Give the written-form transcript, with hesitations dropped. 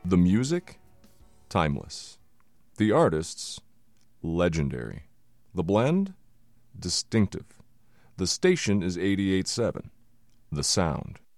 The music, timeless. The artists, legendary. The blend, distinctive. The station is 88.7. The sound,